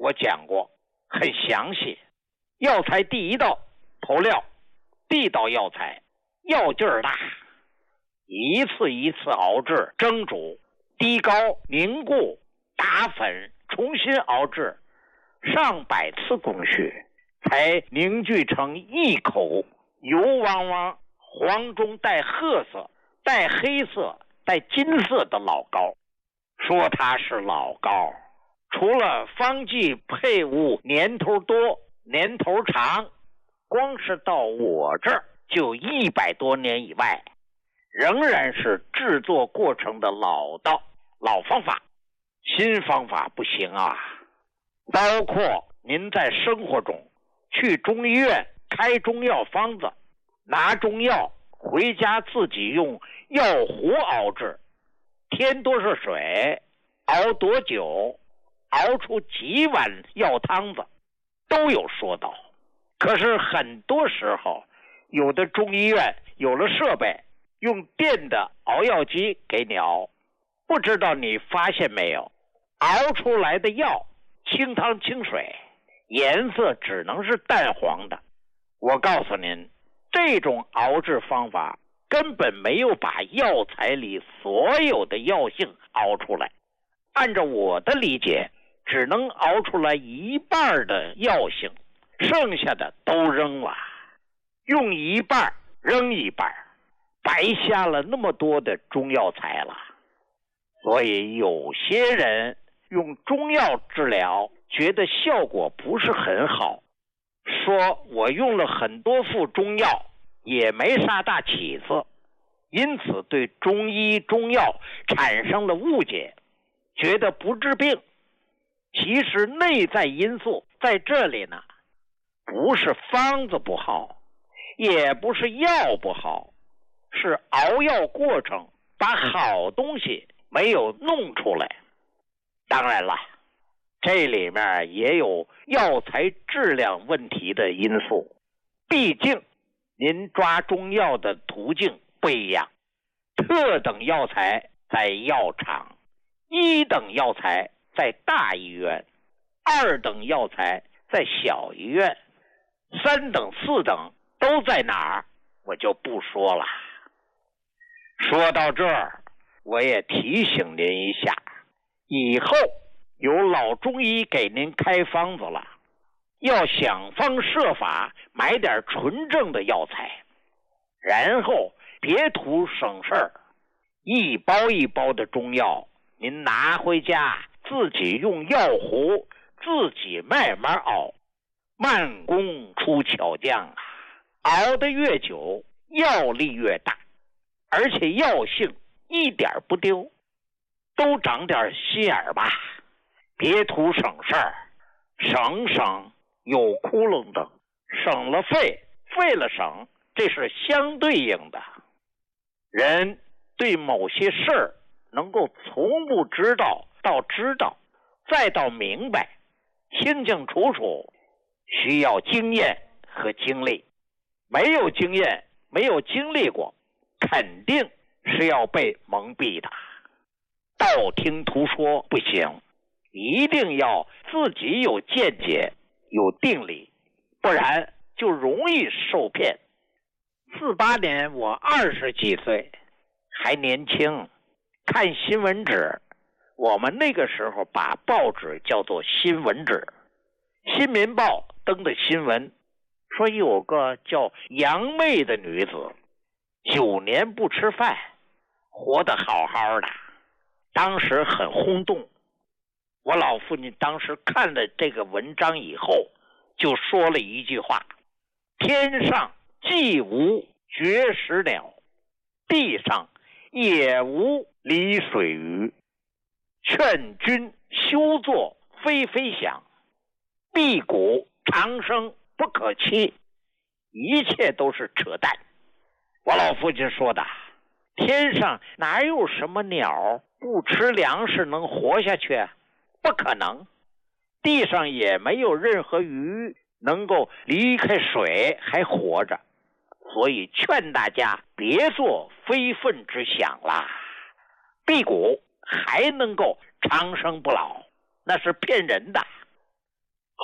我讲过，很详细。药材第一道头料，地道药材，药劲儿大，一次一次熬制蒸煮，低高凝固打粉，重新熬制，上百次工序，才凝聚成一口油汪汪、黄中带褐色、带黑色、带金色的老膏。说它是老膏，除了方剂配物年头多、年头长，光是到我这儿就100多年以外，仍然是制作过程的老道、老方法。新方法不行啊！包括您在生活中去中医院开中药方子，拿中药回家自己用药壶熬制，添多少水，熬多久，熬出几碗药汤子，都有说道。可是很多时候，有的中医院有了设备，用电的熬药机给你熬，不知道你发现没有，熬出来的药清汤清水，颜色只能是淡黄的。我告诉您，这种熬制方法根本没有把药材里所有的药性熬出来，按照我的理解，只能熬出来一半的药性，剩下的都扔了，用一半扔一半，白瞎了那么多的中药材了。所以有些人用中药治疗，觉得效果不是很好，说我用了很多副中药，也没啥大起色，因此对中医中药产生了误解，觉得不治病。其实内在因素在这里呢，不是方子不好，也不是药不好，是熬药过程把好东西没有弄出来。当然了，这里面也有药材质量问题的因素，毕竟您抓中药的途径不一样，特等药材在药厂，一等药材在大医院，二等药材在小医院，三等四等都在哪儿，我就不说了。说到这儿，我也提醒您一下，以后有老中医给您开方子了，要想方设法买点纯正的药材，然后别图省事儿，一包一包的中药您拿回家自己用药壶自己慢慢熬，慢工出巧匠啊，熬得越久药力越大，而且药性一点不丢。都长点心眼儿吧，别图省事儿，省有窟窿的，省了费，费了省，这是相对应的。人对某些事儿能够从不知道到知道，再到明白，清清楚楚，需要经验和经历。没有经验，没有经历过，肯定是要被蒙蔽的。道听途说不行，一定要自己有见解，有定力，不然就容易受骗。48年我20几岁，还年轻，看新闻纸，我们那个时候把报纸叫做新闻纸。新民报登的新闻说，有个叫杨妹的女子9年不吃饭，活得好好的，当时很轰动。我老父亲当时看了这个文章以后，就说了一句话：天上既无绝食鸟，地上也无离水鱼，劝君休作非非想，辟谷长生不可期，一切都是扯淡。我老父亲说的，天上哪有什么鸟不吃粮食能活下去？不可能。地上也没有任何鱼能够离开水还活着，所以劝大家别做非分之想啦。辟谷还能够长生不老，那是骗人的。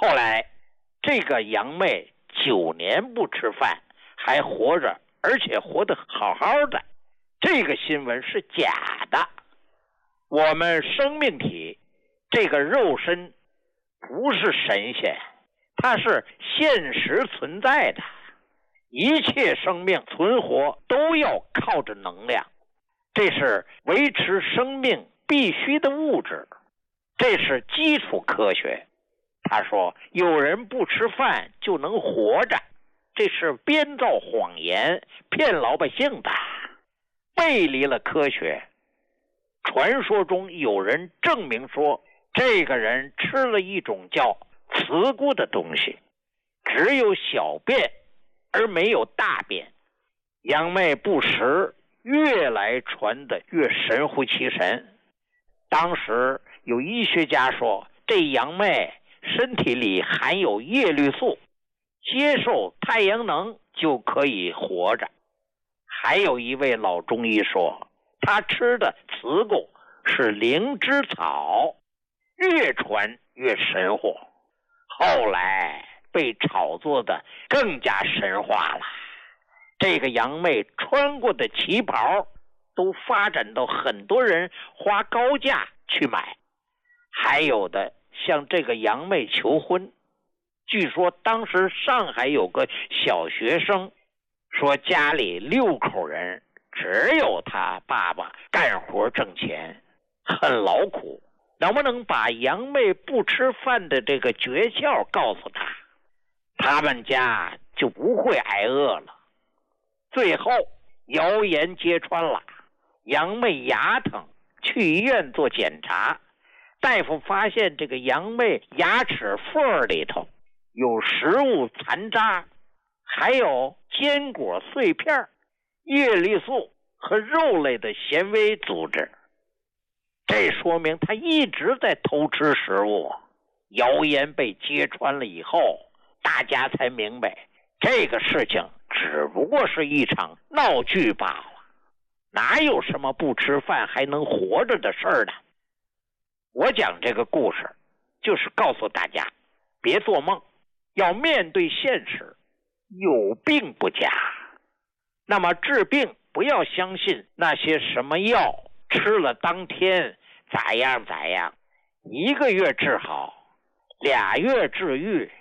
后来这个杨妹9年不吃饭还活着，而且活得好好的，这个新闻是假的。我们生命体这个肉身不是神仙，它是现实存在的，一切生命存活都要靠着能量，这是维持生命必须的物质，这是基础科学。他说有人不吃饭就能活着，这是编造谎言骗老百姓的，背离了科学。传说中有人证明说，这个人吃了一种叫慈菇的东西，只有小便而没有大便。杨妹不食，越来传得越神乎其神。当时有医学家说，这杨妹身体里含有叶绿素，接受太阳能就可以活着。还有一位老中医说，他吃的慈菇是灵芝草，越传越神乎。后来被炒作的更加神话了，这个杨妹穿过的旗袍都发展到很多人花高价去买。还有的向这个杨妹求婚，据说当时上海有个小学生说，家里6口人，只有他爸爸干活挣钱，很劳苦，能不能把杨妹不吃饭的这个诀窍告诉他，他们家就不会挨饿了。最后谣言揭穿了，杨妹牙疼，去医院做检查，大夫发现这个杨妹牙齿缝里头有食物残渣，还有坚果碎片、叶绿素和肉类的纤维组织，这说明他一直在偷吃食物。谣言被揭穿了以后，大家才明白这个事情只不过是一场闹剧罢了，哪有什么不吃饭还能活着的事儿呢？我讲这个故事就是告诉大家，别做梦，要面对现实，有病不假。那么治病不要相信那些什么药吃了当天咋样咋样，1个月治好，2月治愈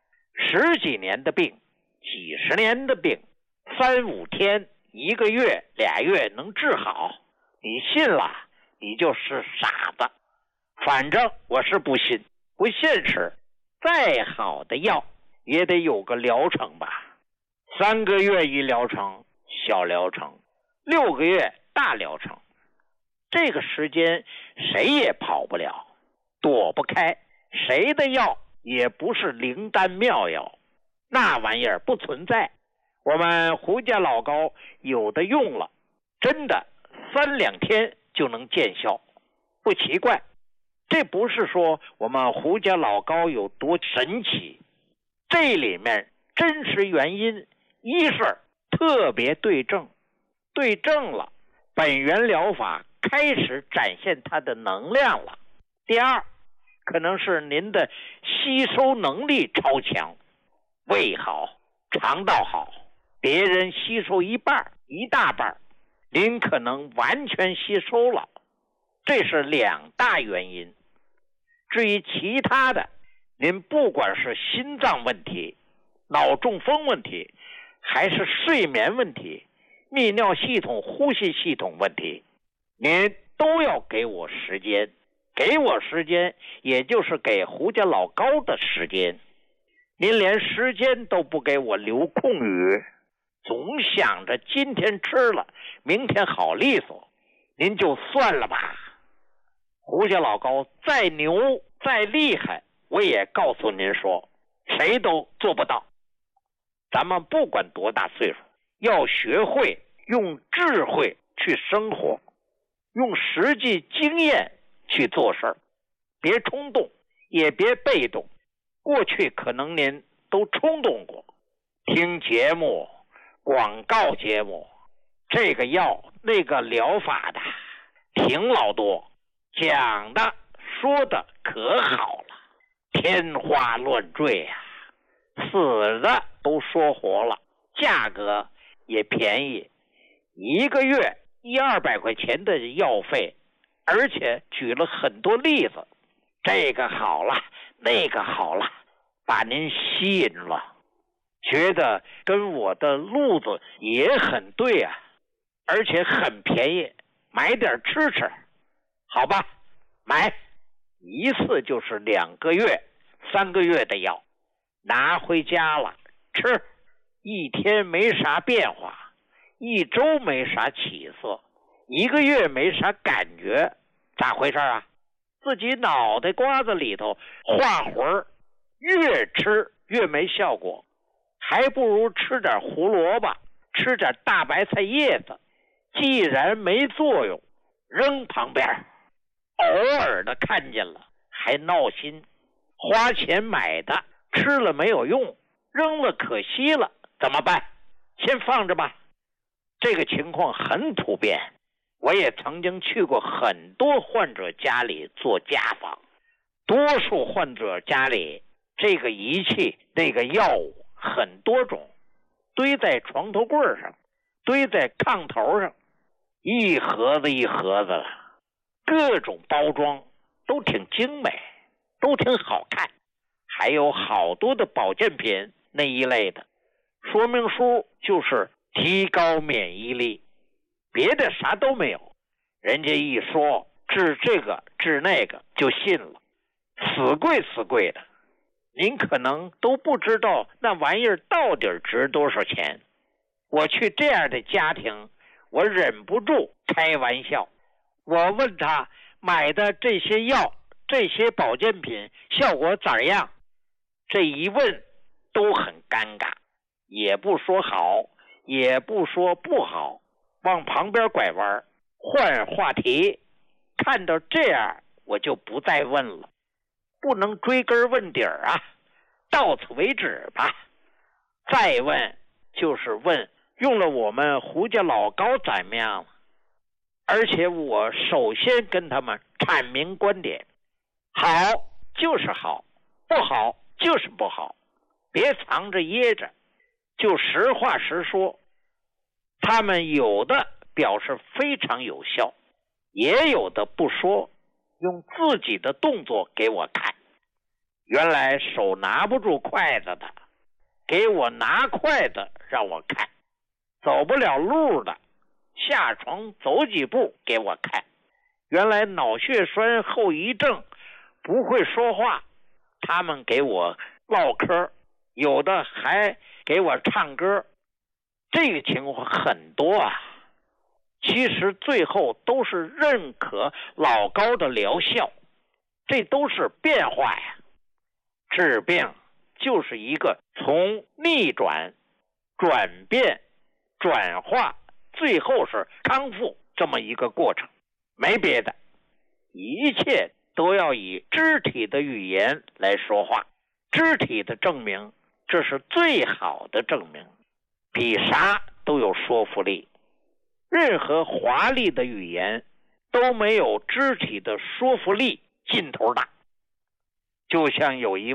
，10几年的病，几十年的病，3、5天、1个月、2月能治好，你信了你就是傻子。反正我是不信，不现实，再好的药也得有个疗程吧。3个月一疗程，小疗程；6个月大疗程。这个时间谁也跑不了，躲不开，谁的药也不是灵丹妙药，那玩意儿不存在。我们胡家老高有的用了，真的3、2天就能见效，不奇怪。这不是说我们胡家老高有多神奇，这里面真实原因，一是特别对症，对症了，本源疗法开始展现它的能量了。第二，可能是您的吸收能力超强，胃好，肠道好，别人吸收一半、一大半，您可能完全吸收了，这是2大原因。至于其他的，您不管是心脏问题、脑中风问题，还是睡眠问题、泌尿系统、呼吸系统问题，您都要给我时间。给我时间，也就是给胡家老高的时间。您连时间都不给我留空余，总想着今天吃了，明天好利索，您就算了吧。胡家老高再牛再厉害，我也告诉您说，谁都做不到。咱们不管多大岁数，要学会用智慧去生活，用实际经验去做事儿，别冲动，也别被动。过去可能您都冲动过，听节目、广告节目，这个药那个疗法的挺老多，讲的说的可好了， 天花乱坠啊，死的都说活了，价格也便宜，1个月100-200块钱的药费，而且举了很多例子，这个好了，那个好了，把您吸引了，觉得跟我的路子也很对啊，而且很便宜，买点吃吃，好吧，买一次就是2个月、3个月的药，拿回家了吃，1天没啥变化，1周没啥起色，1个月没啥感觉，咋回事啊？自己脑袋瓜子里头画魂儿，越吃越没效果，还不如吃点胡萝卜，吃点大白菜叶子，既然没作用，扔旁边，偶尔的看见了还闹心，花钱买的吃了没有用，扔了可惜了，怎么办？先放着吧。这个情况很普遍，我也曾经去过很多患者家里做家访，多数患者家里这个仪器那个药物很多种，堆在床头柜上，堆在炕头上，一盒子一盒子的，各种包装都挺精美，都挺好看，还有好多的保健品那一类的，说明书就是提高免疫力，别的啥都没有，人家一说治这个治那个就信了，死贵的，您可能都不知道那玩意儿到底值多少钱。我去这样的家庭，我忍不住开玩笑，我问他买的这些药这些保健品效果咋样，这一问都很尴尬，也不说好也不说不好，往旁边拐弯换话题。看到这样我就不再问了，不能追根问底儿啊，到此为止吧。再问就是问用了我们胡家老高怎么样了，而且我首先跟他们阐明观点，好就是好，不好就是不好，别藏着掖着，就实话实说。他们有的表示非常有效，也有的不说，用自己的动作给我看。原来手拿不住筷子的，给我拿筷子让我看，走不了路的，下床走几步给我看。原来脑血栓后遗症不会说话，他们给我唠嗑，有的还给我唱歌，这个情况很多啊。其实最后都是认可老高的疗效，这都是变化呀。治病就是一个从逆转、转变、转化，最后是康复这么一个过程，没别的，一切都要以肢体的语言来说话，肢体的证明，这是最好的证明，比啥都有说服力。任何华丽的语言都没有肢体的说服力劲头大。就像有一